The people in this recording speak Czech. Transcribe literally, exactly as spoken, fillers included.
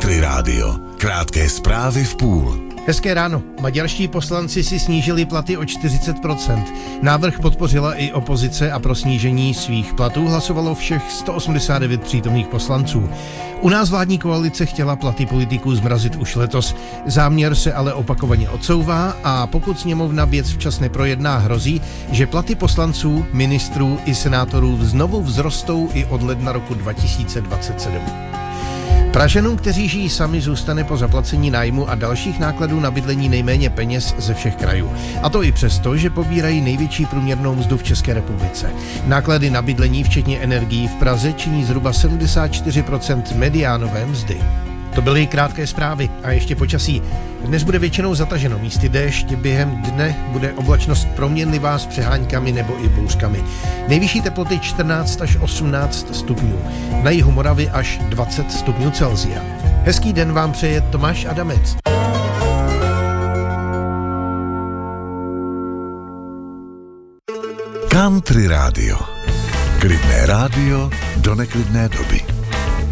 Country Rádio. Krátké zprávy v půl. Hezké ráno. Maďarští poslanci si snížili platy o čtyřicet procent. Návrh podpořila i opozice a pro snížení svých platů hlasovalo všech sto osmdesát devět přítomných poslanců. U nás vládní koalice chtěla platy politiků zmrazit už letos. Záměr se ale opakovaně odsouvá a pokud sněmovna věc včas neprojedná, hrozí, že platy poslanců, ministrů i senátorů znovu vzrostou i od ledna roku dva tisíce dvacet sedm. Pražanům, kteří žijí sami, zůstane po zaplacení nájmu a dalších nákladů na bydlení nejméně peněz ze všech krajů. A to i přesto, že pobírají největší průměrnou mzdu v České republice. Náklady na bydlení, včetně energií, v Praze činí zhruba sedmdesát čtyři procent mediánové mzdy. To byly krátké zprávy a ještě počasí. Dnes bude většinou zataženo, místy déšť, během dne bude oblačnost proměnlivá s přeháňkami nebo i bouřkami. Nejvyšší teploty čtrnáct až osmnáct stupňů, na jihu Moravy až dvacet stupňů Celsia. Hezký den vám přeje Tomáš Adamec. Country Rádio. Klidné rádio do neklidné doby.